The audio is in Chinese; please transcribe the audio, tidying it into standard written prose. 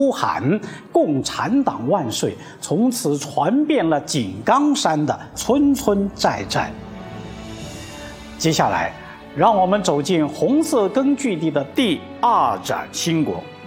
呼喊共产党万岁，从此传遍了井冈山的村村寨寨。接下来，让我们走进红色根据地的第2盏新国。